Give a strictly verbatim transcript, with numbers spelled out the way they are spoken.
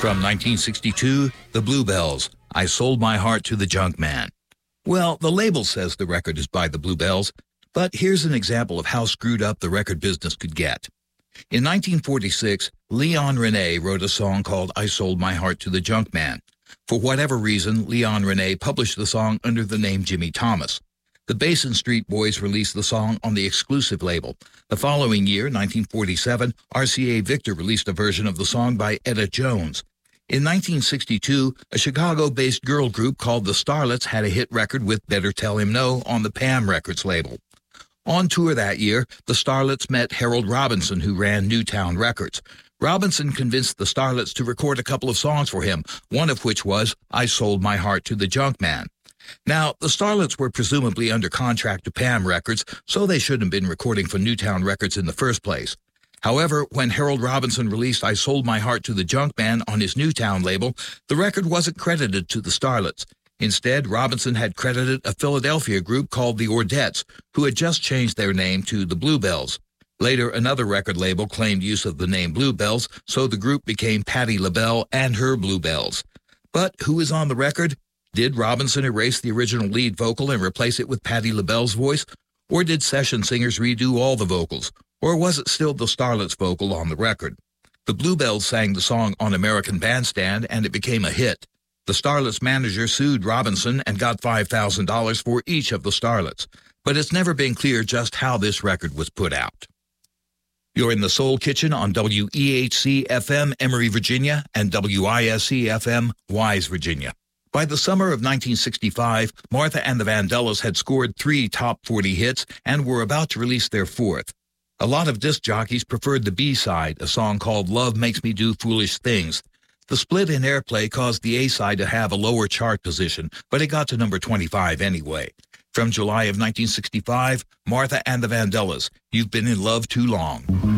From nineteen sixty-two, the Bluebells, I Sold My Heart to the Junk Man. Well, the label says the record is by the Bluebells, but here's an example of how screwed up the record business could get. In nineteen forty-six, Leon Rene wrote a song called I Sold My Heart to the Junk Man. For whatever reason, Leon Rene published the song under the name Jimmy Thomas. The Basin Street Boys released the song on the exclusive label. The following year, nineteen forty-seven, R C A Victor released a version of the song by Etta Jones. In nineteen sixty-two, a Chicago-based girl group called the Starlets had a hit record with Better Tell Him No on the Pam Records label. On tour that year, the Starlets met Harold Robinson, who ran Newtown Records. Robinson convinced the Starlets to record a couple of songs for him, one of which was I Sold My Heart to the Junk Man. Now, the Starlets were presumably under contract to Pam Records, so they shouldn't have been recording for Newtown Records in the first place. However, when Harold Robinson released I Sold My Heart to the Junk Man on his Newtown label, the record wasn't credited to the Starlets. Instead, Robinson had credited a Philadelphia group called the Ordettes, who had just changed their name to the Bluebells. Later, another record label claimed use of the name Bluebells, so the group became Patti LaBelle and her Bluebells. But who is on the record? Did Robinson erase the original lead vocal and replace it with Patti LaBelle's voice? Or did session singers redo all the vocals? Or was it still the Starlets' vocal on the record? The Bluebells sang the song on American Bandstand, and it became a hit. The Starlets' manager sued Robinson and got five thousand dollars for each of the Starlets. But it's never been clear just how this record was put out. You're in the Soul Kitchen on W E H C F M, Emory, Virginia, and W I S C F M, Wise, Virginia. By the summer of nineteen sixty-five, Martha and the Vandellas had scored three top forty hits and were about to release their fourth. A lot of disc jockeys preferred the B-side, a song called Love Makes Me Do Foolish Things. The split in airplay caused the A-side to have a lower chart position, but it got to number twenty-five anyway. From July of nineteen sixty-five, Martha and the Vandellas, You've Been in Love Too Long.